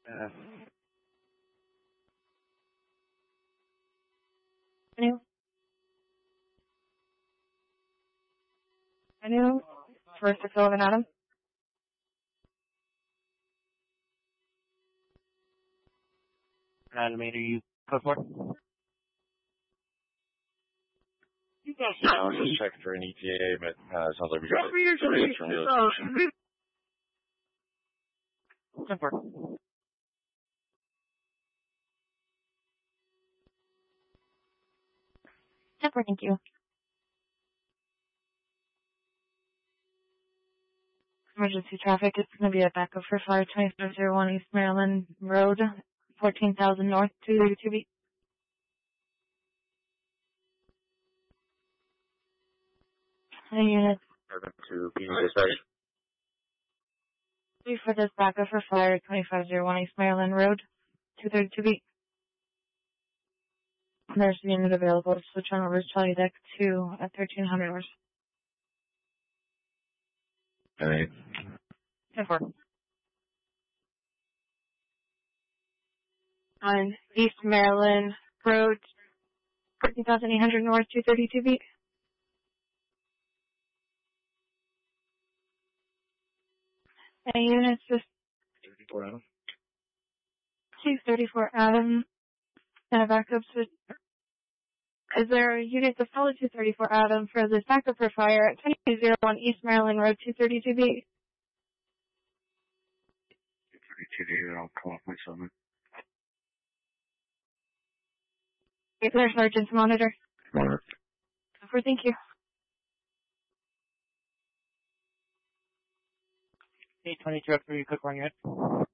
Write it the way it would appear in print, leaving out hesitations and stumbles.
Avenue, First to Sullivan Adam. Animator, you code for? I was just checking for an ETA, but sounds like we got it from the other. 10-4. 10-4, thank you. Emergency traffic, it's going to be a backup for Fire 2501 East Maryland Road, 14,000 North, 232B. Any units? Urban to being dispatched. For this backup for Fire 2501 East Maryland Road, 232B. There's a unit available to switch on over to Charlie Deck 2 at 1300 hours. 10-8. 10-4. On East Maryland Road, 14,800 North, 232B. Any units? Just 34 Adam. 234 Adam. And a backup switch. Is there a unit to follow 234 Adam for this backup for Fire at 2201 East Maryland Road, 232B? 32 I'll call off my summon. There's Sergeant's monitor. Monitor. Thank you. 822 up for you, cook run unit.